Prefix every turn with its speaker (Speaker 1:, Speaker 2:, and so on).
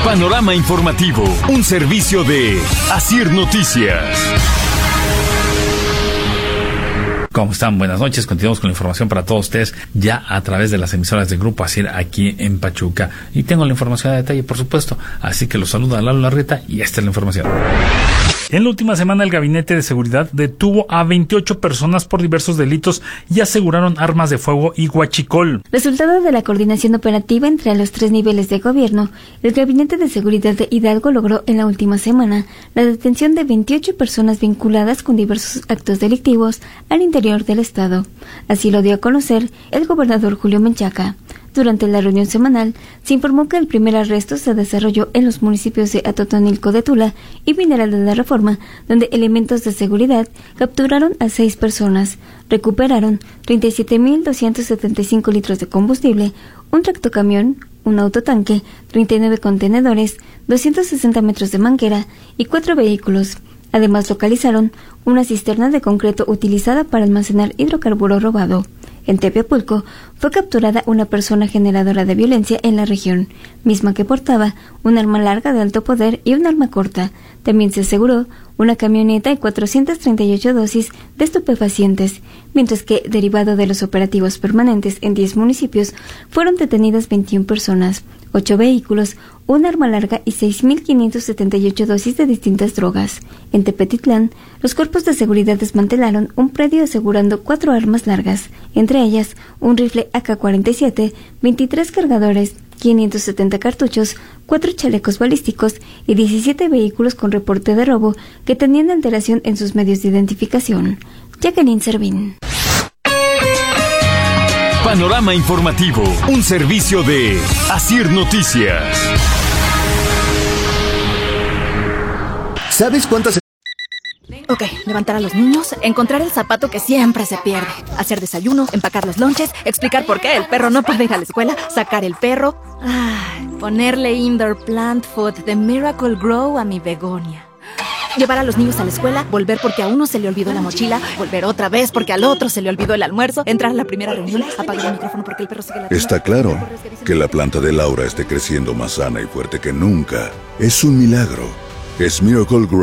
Speaker 1: Panorama Informativo, un servicio de Asir Noticias.
Speaker 2: ¿Cómo están? Buenas noches. Continuamos con la información para todos ustedes ya a través de las emisoras de Grupo Asir aquí en Pachuca. Y tengo la información a detalle, por supuesto. Así que los saluda Lalo Larreta y esta es la información. En la última semana, el Gabinete de Seguridad detuvo a 28 personas por diversos delitos y aseguraron armas de fuego y huachicol.
Speaker 3: Resultado de la coordinación operativa entre los 3 niveles de gobierno, el Gabinete de Seguridad de Hidalgo logró en la última semana la detención de 28 personas vinculadas con diversos actos delictivos al interior del estado. Así lo dio a conocer el gobernador Julio Menchaca. Durante la reunión semanal, se informó que el primer arresto se desarrolló en los municipios de Atotonilco de Tula y Mineral de la Reforma, donde elementos de seguridad capturaron a 6 personas, recuperaron 37.275 litros de combustible, un tractocamión, un autotanque, 39 contenedores, 260 metros de manguera y 4 vehículos. Además, localizaron una cisterna de concreto utilizada para almacenar hidrocarburo robado. En Tepeapulco fue capturada una persona generadora de violencia en la región, misma que portaba un arma larga de alto poder y un arma corta. También se aseguró una camioneta y 438 dosis de estupefacientes, mientras que, derivado de los operativos permanentes en 10 municipios, fueron detenidas 21 personas, 8 vehículos, un arma larga y 6.578 dosis de distintas drogas. En Tepetitlán, los cuerpos de seguridad desmantelaron un predio asegurando 4 armas largas, entre ellas un rifle AK-47, 23 cargadores, 570 cartuchos, 4 chalecos balísticos y 17 vehículos con reporte de robo que tenían alteración en sus medios de identificación. Jacqueline Servín.
Speaker 1: Panorama Informativo, un servicio de Asir Noticias.
Speaker 4: ¿Sabes cuántas?
Speaker 5: Ok, levantar a los niños, encontrar el zapato que siempre se pierde, hacer desayuno, empacar los lonches, explicar por qué el perro no puede ir a la escuela, sacar el perro, ponerle indoor plant food de Miracle Grow a mi begonia. Llevar a los niños a la escuela, volver porque a uno se le olvidó la mochila, volver otra vez porque al otro se le olvidó el almuerzo, entrar a la primera reunión, apagar el micrófono porque el perro sigue la...
Speaker 6: Está claro que la planta de Laura esté creciendo más sana y fuerte que nunca. Es un milagro. Es Miracle Grow.